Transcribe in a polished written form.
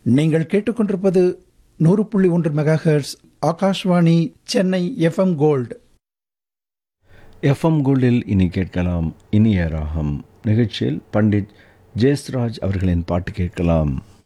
நீங்கள் கேட்டுக்கொண்டிருப்பது 100.1 megahertz Akashvani Chennai FM gold. FM கோல்டில் இனி கேட்கலாம் இனிய ராகம் நிகழ்ச்சியில் பண்டிட் ஜெயஸ்ராஜ் அவர்களின் பாட்டு கேட்கலாம்.